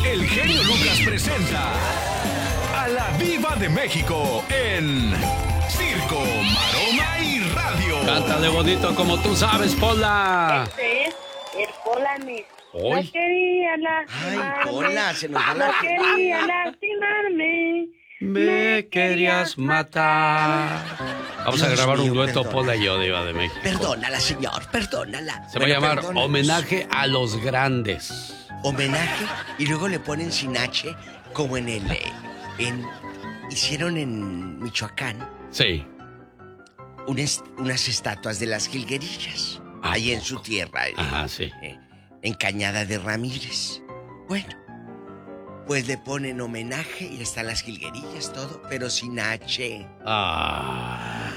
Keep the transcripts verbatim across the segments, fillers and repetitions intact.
el genio Lucas presenta a la Diva de México en Circo, Maroma y Radio. Cántale bonito como tú sabes, Pola. Este es el Pola Mix. Hoy. No quería lastimarme. Ay, Pola, se nos va No la... quería lastimarme. Me querías matar. Vamos a Dios grabar un mío, dueto, perdona. Pola y yo, Diva de México. Perdónala, señor, perdónala. Se va a Bueno, llamar perdónanos. Homenaje a los Grandes. Homenaje y luego le ponen sin H como en el... eh, en, hicieron en Michoacán Sí. un est- unas estatuas de las jilguerillas. ¿A Ahí en poco? su tierra. eh, Ajá, sí. eh, en Cañada de Ramírez. Bueno, pues le ponen homenaje y están las jilguerillas, todo, pero sin H. Ah.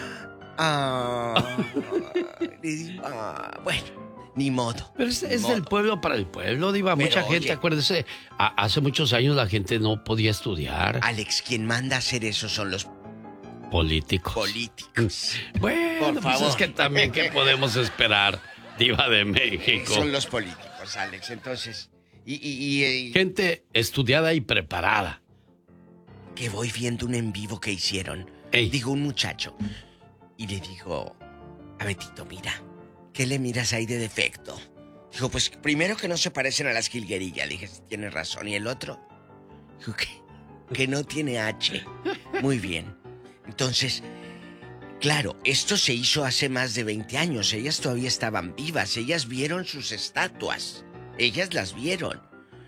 Ah, le digo, ah, bueno, ni modo. Pero es, ni es modo. del pueblo para el pueblo, Diva. Pero, Mucha gente, oye. acuérdese, a- hace muchos años la gente no podía estudiar. Alex, quien manda a hacer eso son los Políticos. políticos. Bueno, Por pues favor. es que también, ¿qué podemos esperar, Diva de México? Son los políticos, Alex. Entonces, y, y, y, y- Gente estudiada y preparada. que voy viendo un en vivo que hicieron. Ey. Digo, un muchacho. Y le digo, a Betito, mira, ¿qué le miras ahí de defecto? Dijo, pues primero que no se parecen a las jilguerillas. Le dije, tienes razón. ¿Y el otro? Dijo, que, que no tiene H. Muy bien. Entonces, claro, esto se hizo hace más de veinte años. Ellas todavía estaban vivas. Ellas vieron sus estatuas. Ellas las vieron.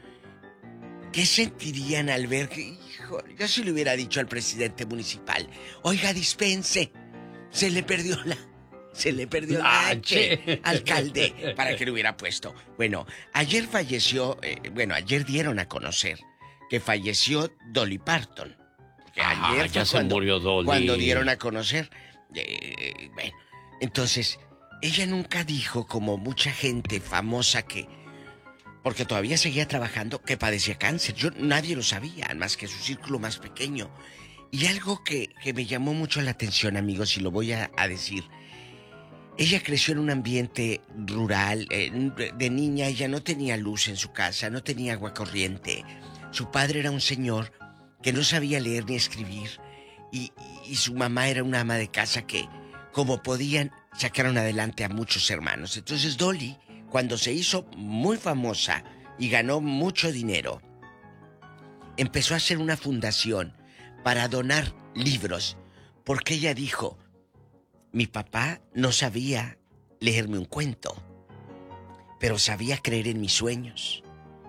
¿Qué sentirían al ver que, hijo, yo sí le hubiera dicho al presidente municipal, oiga, dispense, se le perdió la, se le perdió la La H, H. alcalde, para que le hubiera puesto. Bueno, ayer falleció, eh, bueno, ayer dieron a conocer que falleció Dolly Parton. Que Ah, ayer ya fue se cuando, murió Dolly. cuando dieron a conocer. Eh, bueno, entonces, ella nunca dijo, como mucha gente famosa que, porque todavía seguía trabajando, que padecía cáncer. Yo nadie lo sabía, más que su círculo más pequeño. Y algo que, que me llamó mucho la atención, amigos, y lo voy a, a decir. Ella creció en un ambiente rural. Eh, de niña ella no tenía luz en su casa, no tenía agua corriente. Su padre era un señor que no sabía leer ni escribir. Y, y, y su mamá era una ama de casa que, como podían, sacaron adelante a muchos hermanos. Entonces Dolly, cuando se hizo muy famosa y ganó mucho dinero, empezó a hacer una fundación para donar libros, porque ella dijo, mi papá no sabía leerme un cuento, pero sabía creer en mis sueños.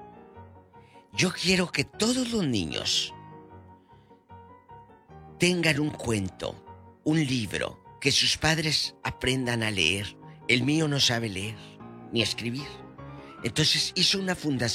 Yo quiero que todos los niños tengan un cuento, un libro, que sus padres aprendan a leer. El mío no sabe leer ni escribir. Entonces hizo una fundación